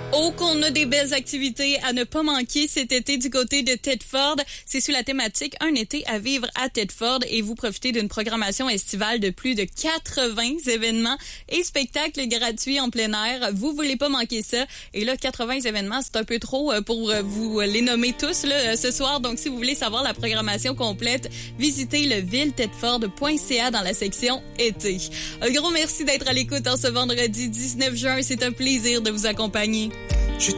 Oh, qu'on a des belles activités à ne pas manquer cet été du côté de Thetford. C'est sous la thématique Un été à vivre à Thetford et vous profitez d'une programmation estivale de plus de 80 événements et spectacles gratuits en plein air. Vous voulez pas manquer ça. Et là, 80 événements, c'est un peu trop pour vous les nommer tous là, ce soir. Donc, si vous voulez savoir la programmation complète, visitez le villethetford.ca dans la section été. Un gros merci d'être à l'écoute en ce vendredi 19 juin. C'est un plaisir de vous accompagner.